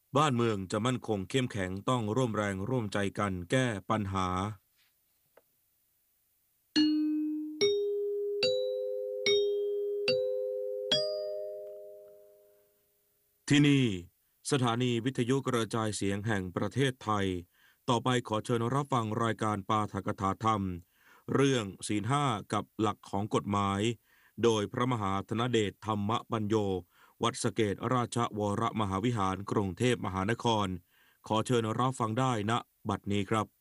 บ้านเมืองจะมั่นคงเข้มแข็งต้องร่วมแรงร่วมใจกันแก้ปัญหาที่นี่สถานีวิทยุกระจายเสียงแห่งประเทศไทยต่อไปขอเชิญรับฟังรายการปาฐกถาธรรมเรื่องศีลห้ากับหลักของกฎหมายโดยพระมหาธนเดชธรรมปัญโยวัดสะเกษราชวรมหาวิหารกรุงเทพมหานครขอเชิญรับฟังได้ณบัดนี้ครับ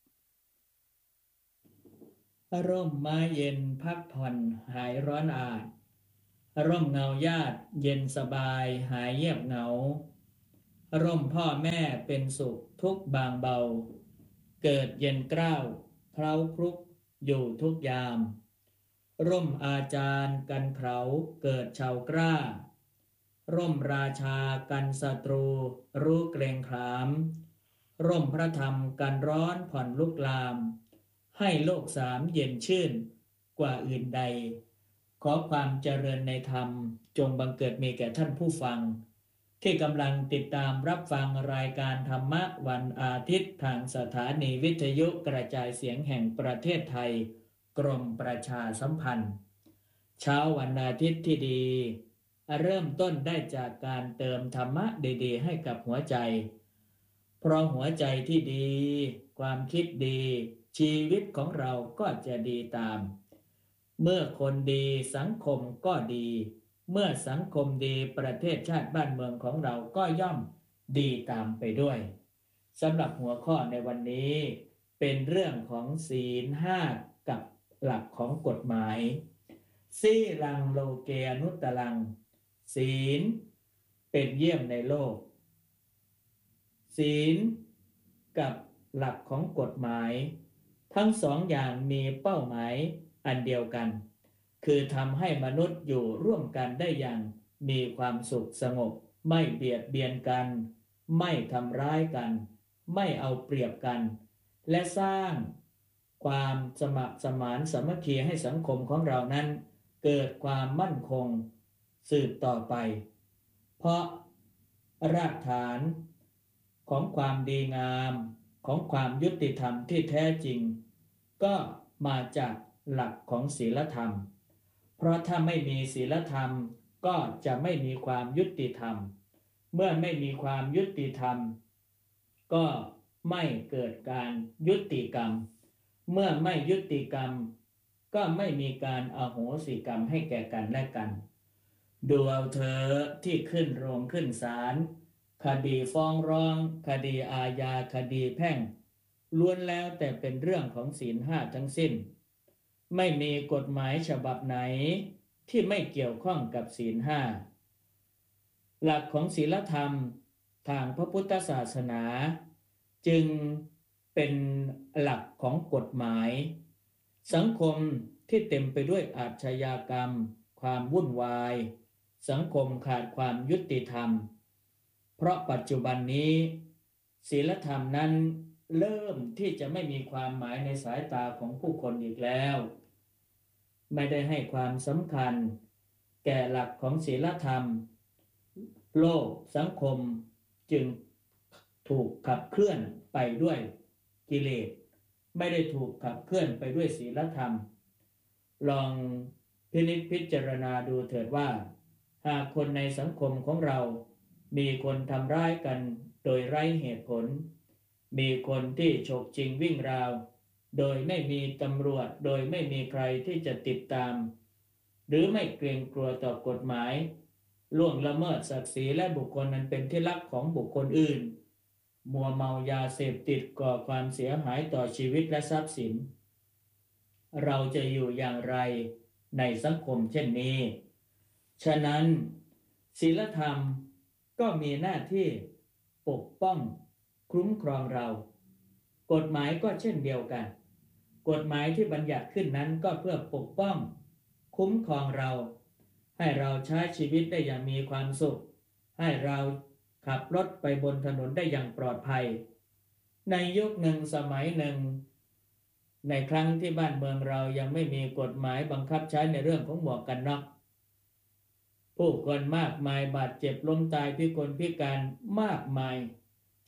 ร่มไม้เย็นพักผ่อนหายร้อนอาดร่มเงาญาติเย็นสบายหายเงียบเหงาร่มพ่อแม่เป็นสุขทุกบางเบาเกิดเย็นเกล้าเคล้าคลุกอยู่ทุกยามร่มอาจารย์กันเขาเกิดชาวกล้าร่มราชากันศัตรูรู้เกรงขามร่มพระธรรมกันร้อนผ่อนลุกลามให้โลกสามเย็นชื่นกว่าอื่นใดขอความเจริญในธรรมจงบังเกิดมีแก่ท่านผู้ฟังที่กำลังติดตามรับฟังรายการธรรมะวันอาทิตย์ทางสถานีวิทยุกระจายเสียงแห่งประเทศไทยกรมประชาสัมพันธ์เช้าวันอาทิตย์ที่ดีเริ่มต้นได้จากการเติมธรรมะดีๆให้กับหัวใจเพราะหัวใจที่ดีความคิดดีชีวิตของเราก็จะดีตามเมื่อคนดีสังคมก็ดีเมื่อสังคมดีประเทศชาติบ้านเมืองของเราก็ย่อมดีตามไปด้วยสำหรับหัวข้อในวันนี้เป็นเรื่องของศีลห้ากับหลักของกฎหมายสีลังโลเกอนุตตรังศีลเป็นเยี่ยมในโลกศีลกับหลักของกฎหมายทั้งสองอย่างมีเป้าหมายอันเดียวกันคือทำให้มนุษย์อยู่ร่วมกันได้อย่างมีความสุขสงบไม่เบียดเบียนกันไม่ทำร้ายกันไม่เอาเปรียบกันและสร้างความสมัครสมานสามัคคีให้สังคมของเรานั้นเกิดความมั่นคงสืบต่อไปเพราะรากฐานของความดีงามของความยุติธรรมที่แท้จริงก็มาจากหลักของศีลธรรมเพราะถ้าไม่มีศีลธรรมก็จะไม่มีความยุติธรรมเมื่อไม่มีความยุติธรรมก็ไม่เกิดการยุติกรรมเมื่อไม่ยุติกรรมก็ไม่มีการอโหสิกรรมให้แก่กันและกันดูเอาเธอที่ขึ้นโรงขึ้นศาลคดีฟ้องร้องคดีอาญาคดีแพ่งล้วนแล้วแต่เป็นเรื่องของศีลห้าทั้งสิ้นไม่มีกฎหมายฉบับไหนที่ไม่เกี่ยวข้องกับศีลห้าหลักของศีลธรรมทางพระพุทธศาสนาจึงเป็นหลักของกฎหมายสังคมที่เต็มไปด้วยอาชญากรรมความวุ่นวายสังคมขาดความยุติธรรมเพราะปัจจุบันนี้ศีลธรรมนั้นเริ่มที่จะไม่มีความหมายในสายตาของผู้คนอีกแล้วไม่ได้ให้ความสำคัญแก่หลักของศีลธรรมโลกสังคมจึงถูกขับเคลื่อนไปด้วยกิเลสไม่ได้ถูกขับเคลื่อนไปด้วยศีลธรรมลองพินิจพิจารณาดูเถิดว่าหากคนในสังคมของเรามีคนทำร้ายกันโดยไร้เหตุผลมีคนที่ฉกชิงวิ่งราวโดยไม่มีตำรวจโดยไม่มีใครที่จะติดตามหรือไม่เกรงกลัวต่อกฎหมายล่วงละเมิดศักดิ์ศรีและบุคคลนั้นเป็นที่รักของบุคคลอื่นมัวเมายาเสพติดก่อความเสียหายต่อชีวิตและทรัพย์สินเราจะอยู่อย่างไรในสังคมเช่นนี้ฉะนั้นศีลธรรมก็มีหน้าที่ปกป้องคุ้มครองเรากฎหมายก็เช่นเดียวกันกฎหมายที่บัญญัติขึ้นนั้นก็เพื่อปกป้องคุ้มครองเราให้เราใช้ชีวิตได้อย่างมีความสุขให้เราขับรถไปบนถนนได้อย่างปลอดภัยในยุคหนึ่งสมัยหนึ่งในครั้งที่บ้านเมืองเรายังไม่มีกฎหมายบังคับใช้ในเรื่องของหมวกกันน็อกผู้คนมากมายบาดเจ็บล้มตายพิกลพิการมากมาย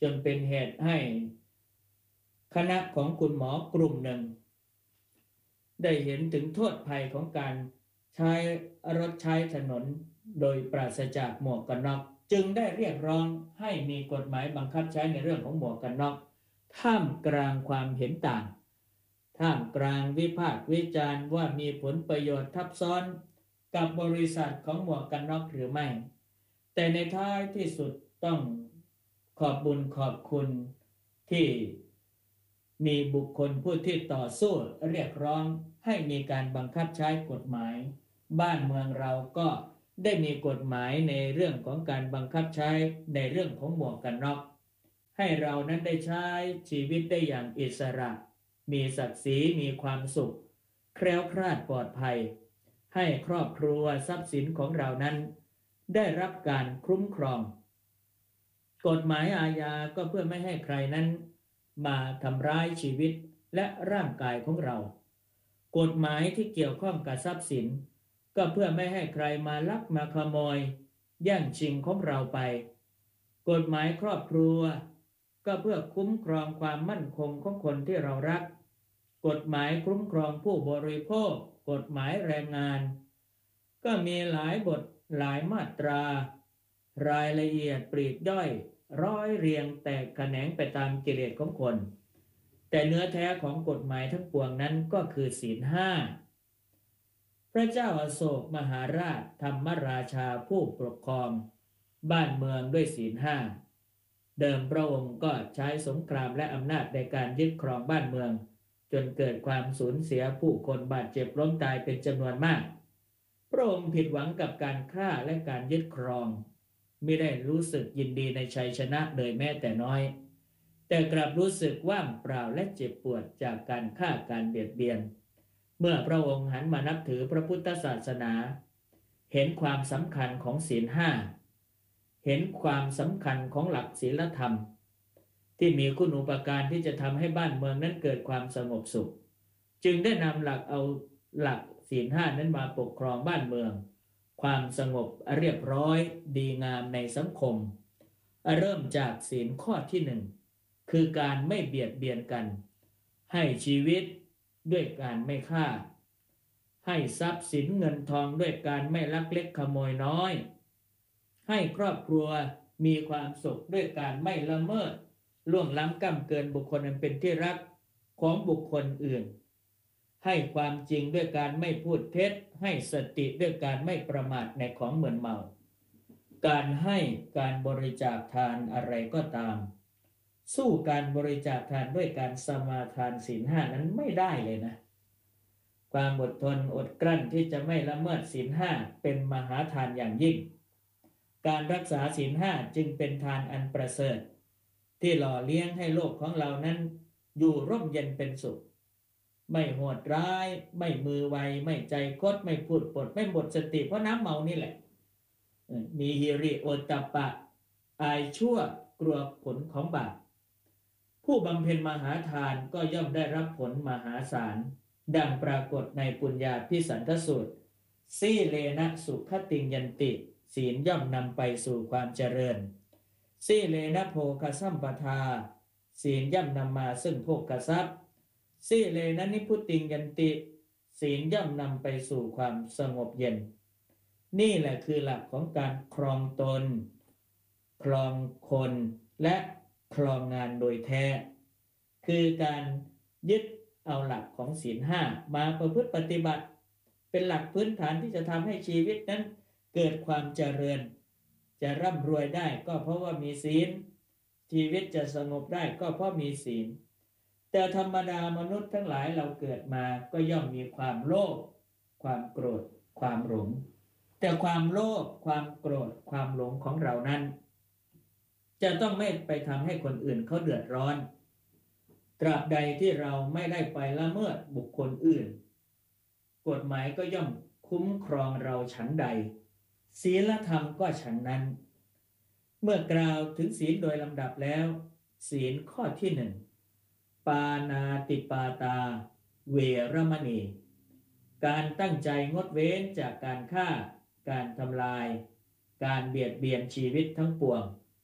จนเป็นเหตุให้คณะของคุณหมอกลุ่มหนึ่งได้เห็นถึงโทษภัยของการใช้รถใช้ถนนโดยปราศจากหมวกกันน็อกจึงได้เรียกร้องให้มีกฎหมายบังคับใช้ในเรื่องของหมวกกันน็อกท่ามกลางความเห็นต่างท่ามกลางวิพากษ์วิจารณ์ว่ามีผลประโยชน์ทับซ้อนกับบริษัทของหมวกกันน็อกหรือไม่แต่ในท้ายที่สุดต้องขอบบุญขอบคุณที่มีบุคคลผู้ที่ต่อสู้เรียกร้องให้มีการบังคับใช้กฎหมายบ้านเมืองเราก็ได้มีกฎหมายในเรื่องของการบังคับใช้ในเรื่องของหมวกกันน็อกให้เรานั้นได้ใช้ชีวิตได้อย่างอิสระมีศักดิ์ศรีมีความสุขแคล้วคลาดปลอดภัยให้ครอบครัวทรัพย์สินของเรานั้นได้รับการคุ้มครองกฎหมายอาญาก็เพื่อไม่ให้ใครนั้นมาทำร้ายชีวิตและร่างกายของเรากฎหมายที่เกี่ยวข้องกับทรัพย์สินก็เพื่อไม่ให้ใครมาลักมาขโมยแย่งชิงของเราไปกฎหมายครอบครัวก็เพื่อคุ้มครองความมั่นคงของคนที่เรารักกฎหมายคุ้มครองผู้บริโภคกฎหมายแรงงานก็มีหลายบทหลายมาตรารายละเอียดปลีกย่อยร้อยเรียงแตกแขนงไปตามกิเลสของคนแต่เนื้อแท้ของกฎหมายทั้งปวงนั้นก็คือศีลห้าพระเจ้าอโศกมหาราชธรรมราชาผู้ปกครองบ้านเมืองด้วยศีลห้าเดิมพระองค์ก็ใช้สงครามและอำนาจในการยึดครองบ้านเมืองจนเกิดความสูญเสียผู้คนบาดเจ็บล้มตายเป็นจำนวนมากพระองค์ผิดหวังกับการฆ่าและการยึดครองไม่ได้รู้สึกยินดีในชัยชนะเลยแม้แต่น้อยแต่กลับรู้สึกว่างเปล่าและเจ็บปวดจากการฆ่าการเบียดเบียนเมื่อพระองค์หันมานับถือพระพุทธศาสนาเห็นความสำคัญของศีลห้าเห็นความสำคัญของหลักศีลธรรมที่มีคุณูปการที่จะทำให้บ้านเมืองนั้นเกิดความสงบสุขจึงได้นำหลักศีลห้านั้นมาปกครองบ้านเมืองความสงบเรียบร้อยดีงามในสังคมเริ่มจากศีลข้อที่หนึ่งคือการไม่เบียดเบียนกันให้ชีวิตด้วยการไม่ฆ่าให้ทรัพย์สินเงินทองด้วยการไม่ลักเล็กขโมยน้อยให้ครอบครัวมีความสุขด้วยการไม่ละเมิดล่วงล้ำก้ำเกินบุคคลอันเป็นที่รักของบุคคลอื่นให้ความจริงด้วยการไม่พูดเท็จให้สติด้วยการไม่ประมาทในของมึนเมาการให้การบริจาคทานอะไรก็ตามสู้การบริจาคทานด้วยการสมาทานศีลห้านั้นไม่ได้เลยนะความอดทนอดกลั้นที่จะไม่ละเมิดศีลห้าเป็นมหาทานอย่างยิ่งการรักษาศีลห้าจึงเป็นทานอันประเสริฐที่หล่อเลี้ยงให้โลกของเรานั้นอยู่ร่มเย็นเป็นสุขไม่โหดร้ายไม่มือไวไม่ใจคดไม่พูดปดไม่หมดสติเพราะน้ำเมานี่แหละมีฮิริโอตตัปปะอายชั่วกลัวผลของบาปผู้บำเพ็ญมหาทานก็ย่อมได้รับผลมหาศาลดังปรากฏในปุญญาภิสันทสูตรสีเลนะสุขติงยันติศีลย่อมนำไปสู่ความเจริญสีเลนะโภคสัมปทาศีลย่อมนำมาซึ่งโภคทรัพย์สีเลนะนิพุติงยันติศีลย่อมนำไปสู่ความสงบเย็นนี่แหละคือหลักของการครองตนครองคนและครองงานโดยแท้คือการยึดเอาหลักของศีลห้ามาประพฤติปฏิบัติเป็นหลักพื้นฐานที่จะทำให้ชีวิตนั้นเกิดความเจริญจะร่ำรวยได้ก็เพราะว่ามีศีลชีวิตจะสงบได้ก็เพราะมีศีลแต่ธรรมดามนุษย์ทั้งหลายเราเกิดมาก็ย่อมมีความโลภความโกรธความหลงแต่ความโลภความโกรธความหลงของเรานั้นจะต้องไม่ไปทำให้คนอื่นเขาเดือดร้อนตราบใดที่เราไม่ได้ไปละเมิดบุคคลอื่นกฎหมายก็ย่อมคุ้มครองเราฉันใดศีลธรรมก็ฉันนั้นเมื่อกล่าวถึงศีลโดยลำดับแล้วศีลข้อที่หนึ่งปานาติปาตาเวรมณีการตั้งใจงดเว้นจากการฆ่าการทำลายการเบียดเบียนชีวิตทั้งปวง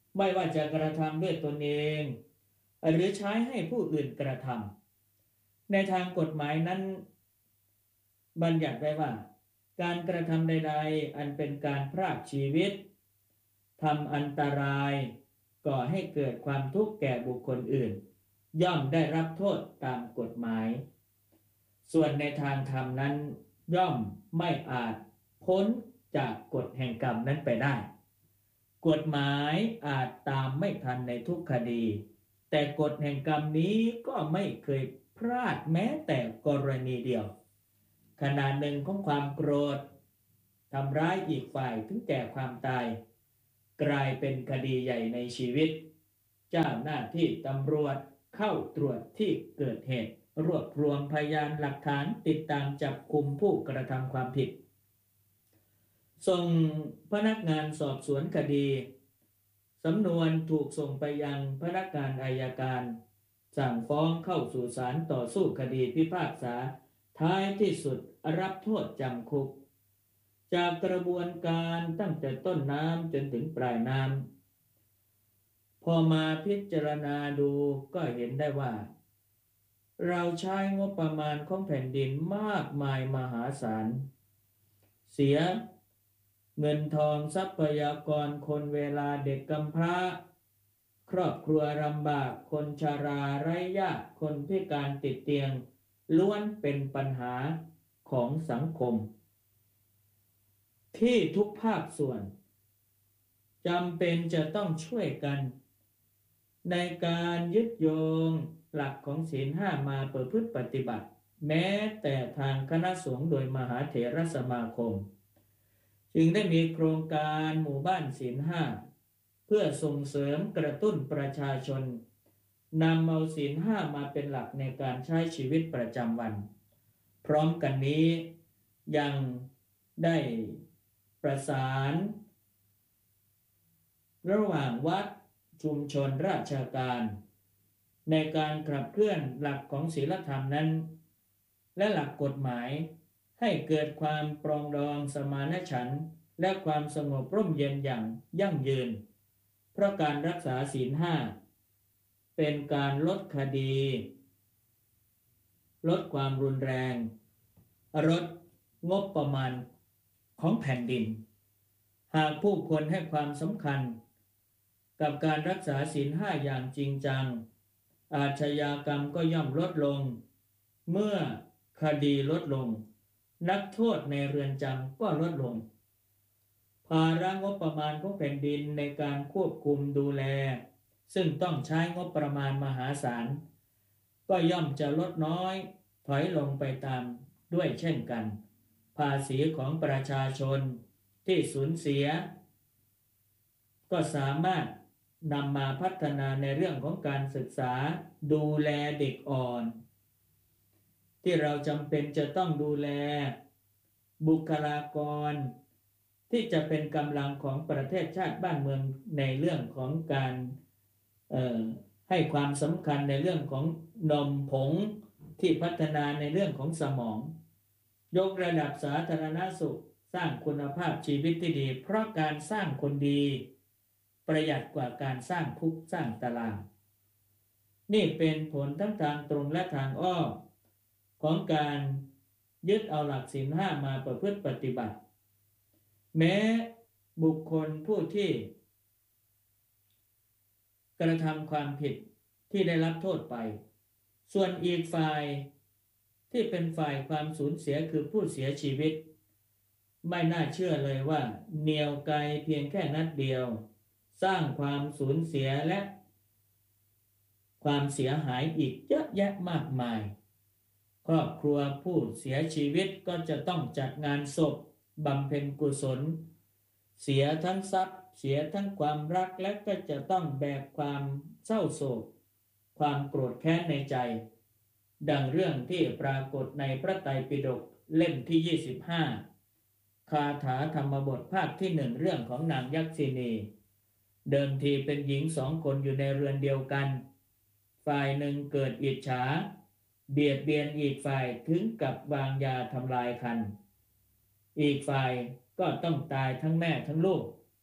ไม่ว่าจะกระทำด้วยตนเองหรือใช้ให้ผู้อื่นกระทำในทางกฎหมายนั้นบัญญัติไว้ว่าการกระทำใดๆอันเป็นการพรากชีวิตทำอันตรายก่อให้เกิดความทุกข์แก่บุคคลอื่นย่อมได้รับโทษตามกฎหมายส่วนในทางธรรมนั้นย่อมไม่อาจพ้นจากกฎแห่งกรรมนั้นไปได้กฎหมายอาจตามไม่ทันในทุกคดีแต่กฎแห่งกรรมนี้ก็ไม่เคยพลาดแม้แต่กรณีเดียวขณะหนึ่งของความโกรธทำร้ายอีกฝ่ายถึงแก่ความตายกลายเป็นคดีใหญ่ในชีวิตเจ้าหน้าที่ตำรวจเข้าตรวจที่เกิดเหตุรวบรวมพยานหลักฐานติดตามจับกุมผู้กระทำความผิดส่งพนักงานสอบสวนคดีสำนวนถูกส่งไปยังพนักงานอัยการสั่งฟ้องเข้าสู่ศาลต่อสู้คดีพิพากษาท้ายที่สุดรับโทษจำคุกจากกระบวนการตั้งแต่ต้นน้ำจนถึงปลายน้ำพอมาพิจารณาดูก็เห็นได้ว่าเราใช้งบประมาณของแผ่นดินมากมายมหาศาลเสียเงินทองทรัพยากรคนเวลาเด็กกำพร้าครอบครัวลำบากคนชราไร้ญาติคนพิการติดเตียงล้วนเป็นปัญหาของสังคมที่ทุกภาคส่วนจำเป็นจะต้องช่วยกันในการยึดโยงหลักของศีลห้ามาประพฤติปฏิบัติแม้แต่ทางคณะสงฆ์โดยมหาเถรสมาคมจึงได้มีโครงการหมู่บ้านศีลห้าเพื่อส่งเสริมกระตุ้นประชาชนนำเอาศีลห้ามาเป็นหลักในการใช้ชีวิตประจำวันพร้อมกันนี้ยังได้ประสานระหว่างวัดชุมชนราชการในการขับเคลื่อนหลักของศีลธรรมนั้นและหลักกฎหมายให้เกิดความปรองดองสมานฉันท์และความสงบร่มเย็นอย่างยั่งยืนเพราะการรักษาศีลห้าเป็นการลดคดีลดความรุนแรงลดงบประมาณของแผ่นดินหากผู้คนให้ความสำคัญกับการรักษาศีลห้าอย่างจริงจังอาชญากรรมก็ย่อมลดลงเมื่อคดีลดลงนักโทษในเรือนจำก็ลดลงภาระงบประมาณของแผ่นดินในการควบคุมดูแลซึ่งต้องใช้งบประมาณมหาศาลก็ย่อมจะลดน้อยถอยลงไปตามด้วยเช่นกันภาษีของประชาชนที่สูญเสียก็สามารถนำมาพัฒนาในเรื่องของการศึกษาดูแลเด็กอ่อนที่เราจำเป็นจะต้องดูแลบุคลากรที่จะเป็นกำลังของประเทศชาติบ้านเมืองในเรื่องของการให้ความสำคัญในเรื่องของนมผงที่พัฒนาในเรื่องของสมองยกระดับสาธารณสุขสร้างคุณภาพชีวิตที่ดีเพราะการสร้างคนดีประหยัดกว่าการสร้างคุกสร้างตารางนี่เป็นผลทั้งทางตรงและทางอ้อมของการยึดเอาหลักศีลห้ามาประพฤติปฏิบัติแม้บุคคลผู้ที่กระทำความผิดที่ได้รับโทษไปส่วนอีกฝ่ายที่เป็นฝ่ายความสูญเสียคือผู้เสียชีวิตไม่น่าเชื่อเลยว่าเหนี่ยวไกลเพียงแค่นัดเดียวสร้างความสูญเสียและความเสียหายอีกเยอะแยะมากมายครอบครัวผู้เสียชีวิตก็จะต้องจัดงานศพบำเพ็ญกุศลเสียทั้งทรัพย์เสียทั้งความรักและก็จะต้องแบกความเศร้าโศกความโกรธแค้นในใจดังเรื่องที่ปรากฏในพระไตรปิฎกเล่มที่25คาถาธรรมบทภาคที่1เรื่องของนางยักษินีเดิมทีเป็นหญิง2 คนอยู่ในเรือนเดียวกันฝ่ายหนึ่งเกิดอิจฉาเบียดเบียนอีกฝ่ายถึงกับวางยาทำลายครรภ์อีกฝ่ายก็ต้องตายทั้งแม่ทั้งลูก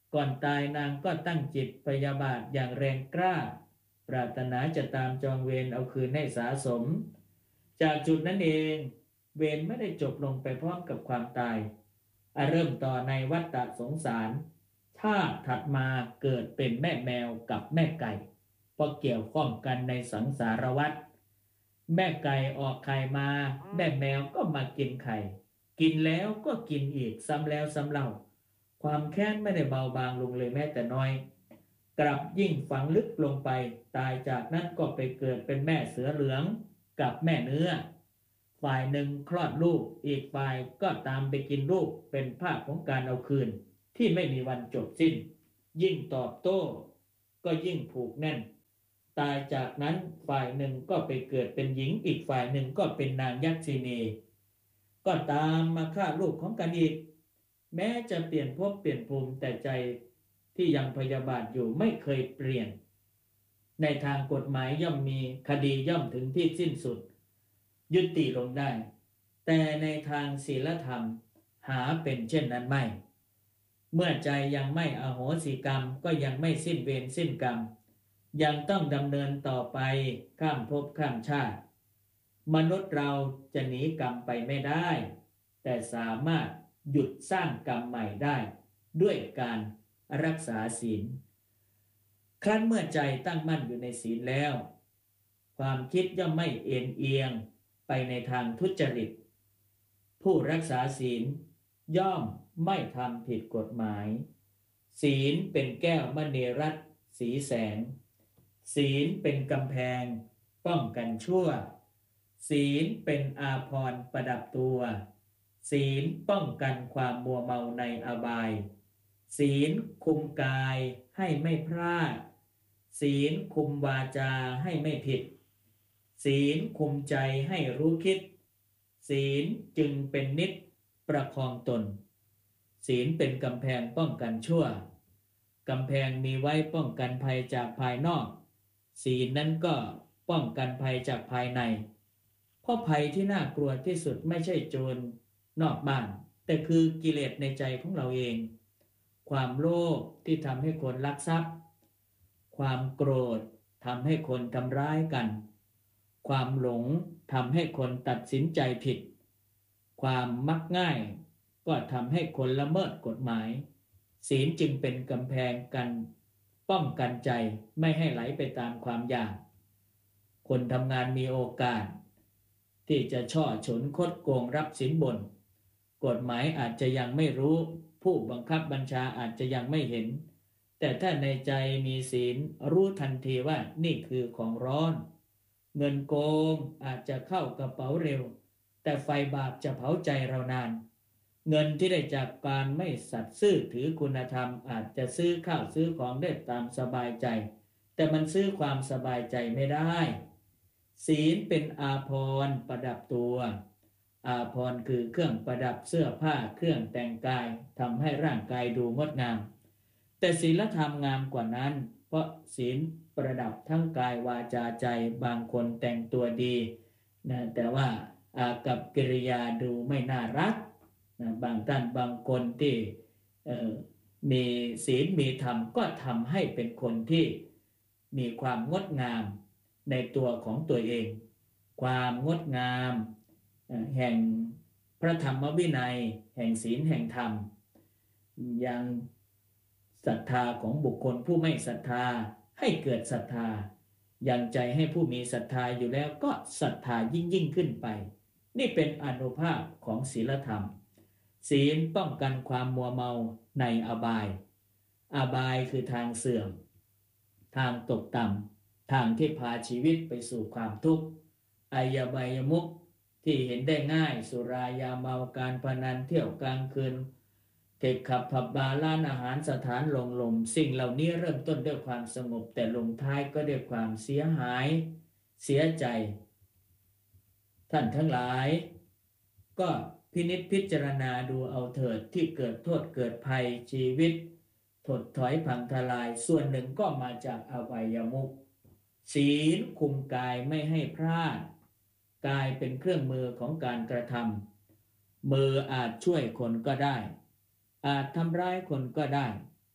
ก่อนตายนางก็ตั้งจิตพยาบาทอย่างแรงกล้าปรารถนาจะตามจองเวรเอาคืนให้สาสมจากจุดนั้นเองเวรไม่ได้จบลงไปพร้อมกับความตายเริ่มต่อในวัฏฏะสงสารชาติถัดมาเกิดเป็นแม่แมวกับแม่ไก่เพราะเกี่ยวข้องกันในสังสารวัฏแม่ไก่ออกไข่มาแม่แมวก็มากินไข่กินแล้วก็กินอีกซ้ำแล้วซ้ำเล่าความแค้นไม่ได้เบาบางลงเลยแม้แต่น้อยกลับยิ่งฝังลึกลงไปตายจากนั้นก็ไปเกิดเป็นแม่เสือเหลืองกับแม่เนื้อฝ่ายหนึ่งคลอดลูกอีกฝ่ายก็ตามไปกินลูกเป็นภาพของการเอาคืนที่ไม่มีวันจบสิ้นยิ่งตอบโต้ก็ยิ่งผูกแน่นตายจากนั้นฝ่ายหนึ่งก็ไปเกิดเป็นหญิงอีกฝ่ายหนึ่งก็เป็นนางยักษินีก็ตามมาฆ่าลูกของกันอีกแม้จะเปลี่ยนภพเปลี่ยนภูมิแต่ใจที่ยังพยาบาทอยู่ไม่เคยเปลี่ยนในทางกฎหมายย่อมมีคดีย่อมถึงที่สิ้นสุดยุติลงได้แต่ในทางศีลธรรมหาเป็นเช่นนั้นไม่เมื่อใจยังไม่อโหสิกรรมก็ยังไม่สิ้นเวรสิ้นกรรมยังต้องดำเนินต่อไปข้ามภพข้ามชาติมนุษย์เราจะหนีกรรมไปไม่ได้แต่สามารถหยุดสร้างกรรมใหม่ได้ด้วยการรักษาศีลครั้นเมื่อใจตั้งมั่นอยู่ในศีลแล้วความคิดย่อมไม่เอ็นเอียงไปในทางทุจริตผู้รักษาศีลย่อมไม่ทำผิดกฎหมายศีลเป็นแก้วมณีรัตน์สีแสงศีลเป็นกำแพงป้องกันชั่วศีลเป็นอาภรณ์ประดับตัวศีลป้องกันความมัวเมาในอบายศีลคุมกายให้ไม่พลาดศีลคุมวาจาให้ไม่ผิดศีลคุมใจให้รู้คิดศีลจึงเป็นนิจประคองตนศีลเป็นกำแพงป้องกันชั่วกำแพงมีไว้ป้องกันภัยจากภายนอกศีลนั้นก็ป้องกันภัยจากภายในเพราะภัยที่น่ากลัวที่สุดไม่ใช่โจรนอกบ้านแต่คือกิเลสในใจของเราเองความโลภที่ทำให้คนลักทรัพย์ความโกรธทำให้คนทำร้ายกันความหลงทำให้คนตัดสินใจผิดความมักง่ายก็ทำให้คนละเมิดกฎหมายศีลจึงเป็นกำแพงกันป้องกันใจไม่ให้ไหลไปตามความอยากคนทำงานมีโอกาสที่จะช่อฉนคดโกงรับสินบนกฎหมายอาจจะยังไม่รู้ผู้บังคับบัญชาอาจจะยังไม่เห็นแต่ถ้าในใจมีศีลรู้ทันทีว่านี่คือของร้อนเงินโกงอาจจะเข้ากระเป๋าเร็วแต่ไฟบาปจะเผาใจเรานานเงินที่ได้จากการไม่สัตย์ซื่อถือคุณธรรมอาจจะซื้อข้าวซื้อของได้ตามสบายใจแต่มันซื้อความสบายใจไม่ได้ศีลเป็นอาภรณ์ประดับตัวอาภรณ์คือเครื่องประดับเสื้อผ้าเครื่องแต่งกายทำให้ร่างกายดูงดงามแต่ศีลธรรมงามกว่านั้นเพราะศีลประดับทั้งกายวาจาใจบางคนแต่งตัวดีนะแต่ว่ากับกิริยาดูไม่น่ารักนะบางท่านบางคนที่มีศีลมีธรรมก็ทำให้เป็นคนที่มีความงดงามในตัวของตัวเองความงดงามแห่งพระธรรมวินัยแห่งศีลแห่งธรรมยังศรัทธาของบุคคลผู้ไม่ศรัทธาให้เกิดศรัทธายังใจให้ผู้มีศรัทธาอยู่แล้วก็ศรัทธายิ่งขึ้นไปนี่เป็นอานุภาพของศีลธรรมศีลป้องกันความมัวเมาในอบายอบายคือทางเสื่อมทางตกต่ำทางที่พาชีวิตไปสู่ความทุกข์อบายมุขที่เห็นได้ง่ายสุรายาเมาการพนันเที่ยวกลางคืนเทคขับผับบาร์ร้านอาหารสถานลงลมสิ่งเหล่านี้เริ่มต้นด้วยความสงบแต่ลงท้ายก็ด้วยความเสียหายเสียใจท่านทั้งหลายก็พินิจพิจารณาดูเอาเถิดที่เกิดโทษเกิดภัยชีวิตถดถอยพังทลายส่วนหนึ่งก็มาจากอบายมุขศีลคุมกายไม่ให้พลาดกายเป็นเครื่องมือของการกระทำมืออาจช่วยคนก็ได้อาจทำร้ายคนก็ได้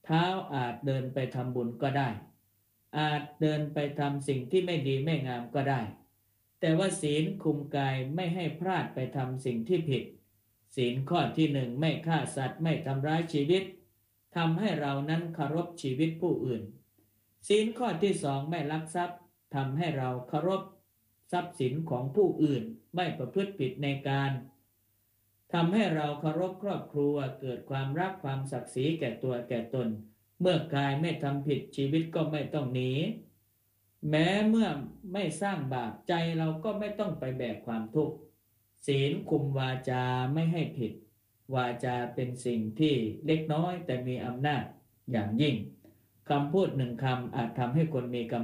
เท้าอาจเดินไปทำบุญก็ได้อาจเดินไปทำสิ่งที่ไม่ดีไม่งามก็ได้แต่ว่าศีลคุมกายไม่ให้พลาดไปทำสิ่งที่ผิดศีลข้อที่หนึ่งไม่ฆ่าสัตว์ไม่ทำร้ายชีวิตทำให้เรานั้นเคารพชีวิตผู้อื่นศีลข้อที่สองไม่ลักทรัพย์ทำให้เราเคารพทรัพย์สินของผู้อื่นไม่ประพฤติผิดในการทำให้เราเคารพครอบครัวเกิดความรักความศักดิ์ศรีแก่ตัวแก่ตนเมื่อกายไม่ทำผิดชีวิตก็ไม่ต้องหนีแม้เมื่อไม่สร้างบาปใจเราก็ไม่ต้องไปแบกความทุกข์ศีลคุมวาจาไม่ให้ผิดวาจาเป็นสิ่งที่เล็กน้อยแต่มีอำนาจอย่างยิ่งคำพูดหนึ่งคำอาจทำให้คนมีกำ